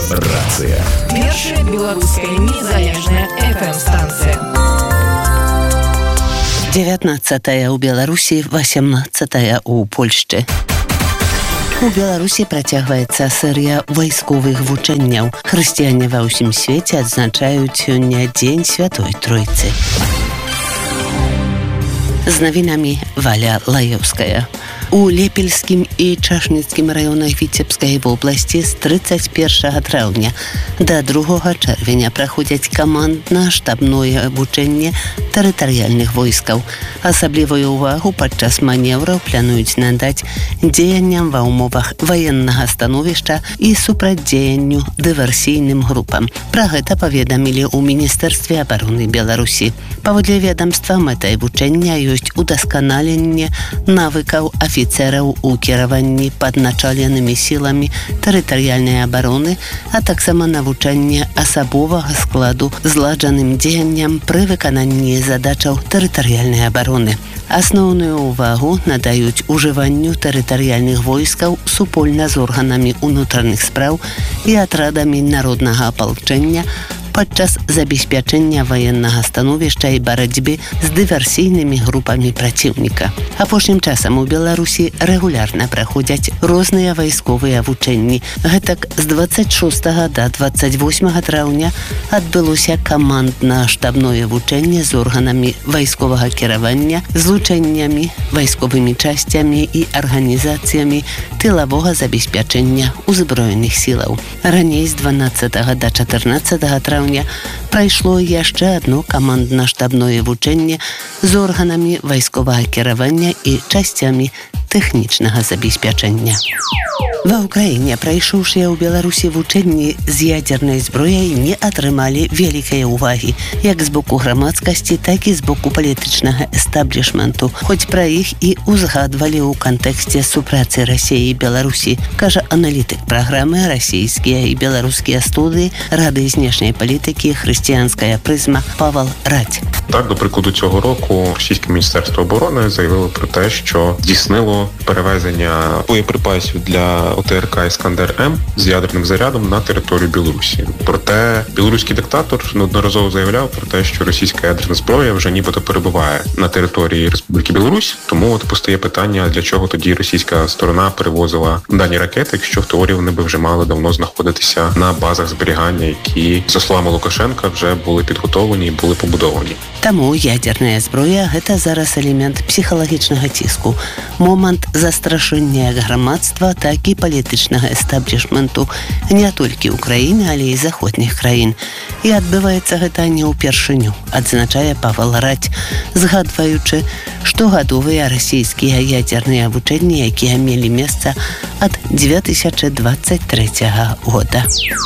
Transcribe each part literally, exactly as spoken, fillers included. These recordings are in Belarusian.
Рацыя. Першая беларуская незалежная эф эм-станцыя. дзевятнаццатая ў Беларусі, васямнаццатая ў Польшчы. У Беларусі працягваецца серыя вайсковых вучэнняў. Хрысціяне ва ўсім свеце адзначаюць сёння Дзень Святой Тройцы. З навінамі Валя Лаеўская. У Лепельскім і Чашніцкім раёнах Віцебскай вобласці з трыццаць першага траўня да другога чэрвеня праходзяць камандна-штабное вучэнне тэрытарыяльных войскаў. Асаблівую ўвагу падчас манеўраў плануюць надаць дзеянням ва ўмовах ваеннага становішча і супрацьдзеянню дыверсійным групам. Пра гэта паведамілі ў Міністэрстве абароны Беларусі. Паводле ведамства, мэтай вучэння ёсць удасканаленне навыкаў афіцэраў у кіраванні падначаленымі сіламі тэрытарыяльнай абароны, а таксама навучанне асабовага складу зладжаным дзеянням пры выкананні задачаў тэрытарыяльнай абароны. Асноўную ўвагу надаюць ужыванню тэрытарыяльных войскаў супольна з органамі ўнутраных спраў і атрадамі народнага апалчэння падчас забеспячэння ваеннага становішча і барацьбы з дыверсійнымі групамі праціўніка. Апошнім часам у Беларусі рэгулярна праходзяць розныя вайсковыя вучэнні. Гэтак з дваццаць шостага да дваццаць восьмага траўня адбылося камандна-штабное вучэнне з органамі вайсковага кіравання, злучэннямі, вайсковымі часцямі і арганізацыямі тылавога забеспячэння ўзброеных сілаў. Раней з дванаццатага да чатырнаццатага траўня прайшло яшчэ адно камандна-штабное вучэнне з органамі вайсковага кіравання і часцямі тэхнічнага забеспячэння. Ва ўкраіне прайшоўшыя ў Беларусі вучэнні з ядзернай зброяй не атрымалі вялікай увагі як з боку грамадскасці, так і з боку палітычнага эстаблішменту, хоць пра іх і ўзгадвалі ў кантэксце супрацы Расіі і Беларусі, кажа аналітык праграмы «Расійскія і беларускія студыі» Рады знешняй палітики «Християнська призма» Павел Радь. Так, до прикладу, цього року Російське Міністерство оборони заявило про те, що здійснило перевезення боєприпасів для о те ер ка «Іскандер-М» з ядерним зарядом на територію Білорусі. Проте білоруський диктатор неодноразово заявляв про те, що російська ядерна зброя вже нібито перебуває на території Республіки Білорусь. Тому от постає питання, для чого тоді російська сторона перевозила дані ракети, якщо в теорії вони би вже мали давно знаходитися на базах зберігання, які, за словами Лукашенка, вже були підготовлені і були побудовані. Таму ядерная зброя – гэта зараз элемент псіхалагічнага ціску, момант застрашэння грамадства, так і палітычнага эстаблішменту не толькі Украіны, але і заходніх краін. І адбываецца гэта не ўпершыню, адзначае Павел Радь, згадваючы штогадовыя расійскія ядерныя вучэнні, якія мелі месца ад дзве тысячы дваццаць трэцяга года.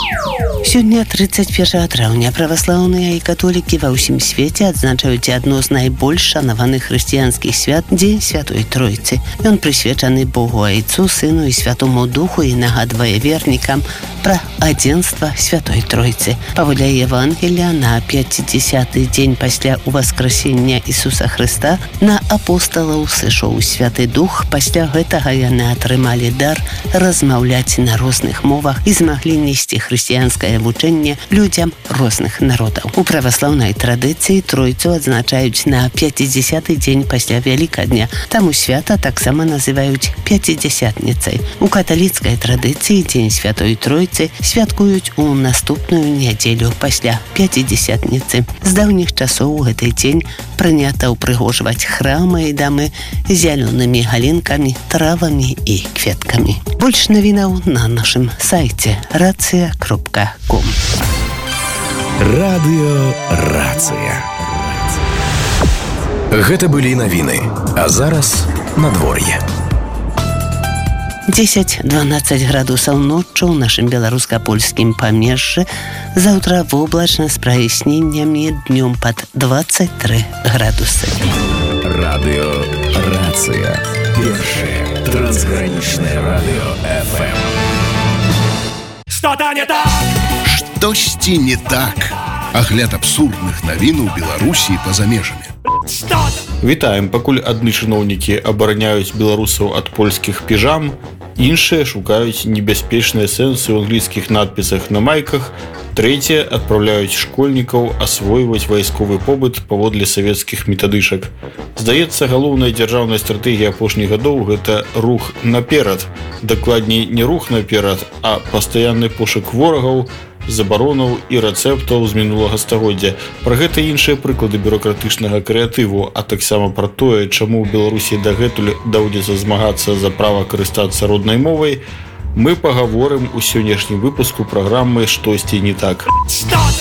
Сёння трыццаць першага траўня праваслаўныя і католікі ва ўсім свеце адзначаюць адно з найбольш шанаваных хрысціянскіх свят Дзень Святой Тройцы. Ён прысвечаны Богу Айцу, Сыну і Святому Духу і нагадвае вернікам пра адзінства Святой Тройцы. Паводле Евангелія, на пяцідзясяты дзень пасля уваскрасення Ісуса Хрыста на апосталаў сышоў Святы Дух. Пасля гэтага яны атрымалі дар размаўляць на розных мовах і змаглі несці хрысціянскае вучэнне людзям розных народаў. У праваслаўнай традыцыі Тройцу адзначаюць на пяцідзясяты дзень пасля Вялікадня. Таму свята таксама называюць пяцідзясятніцай. У каталіцкай традыцыі Дзень Святой Тройцы святкуюць у наступную нядзелю пасля пяцідзясятніцы. З даўніх часоў у гэты дзень прынята ўпрыгожваць храмы і дамы зялёнымі галінкамі, травамі і кветкамі. Больш навінаў на нашым сайце рацыя кропка ком. Радыё Рацыя. Гэта былі навіны, а зараз надвор'е. дзесяць-дванаццаць градусаў ноччу ў нашым беларуска-польскім памежжы. Заўтра воблачна з праясненнямі, днём пад дваццаць тры градусы. Радыё Рацыя. Першае трансгранічнае радыё эф эм. Что-то не так! Штосьці не так. Агляд абсурдных навін у Беларусі і па-за межамі. Что-то! Вітаем, пакуль адны чыноўнікі абараняюць беларусаў ад польскіх піжам, Іншыя шукаюць небяспечныя сэнсы ў англійскіх надпісах на майках. Трэція адпраўляюць школьнікаў асвойваць вайсковы побыт паводле савецкіх метадычак. Здаецца, галоўная дзяржаўная стратэгія апошніх гадоў – гэта рух наперад. Дакладней, не рух наперад, а пастаянны пошук ворагаў, забаронаў і рэцэптаў з мінулага стагоддзя. Пра гэта іншыя прыклады бюрократычнага крэатыву, а таксама пра тое, чаму ў Беларусі дагэтуль даводзіцца змагацца за права карыстацца роднай мовай, мы пагаворым у сённяшнім выпуску праграмы «Штосьці не так».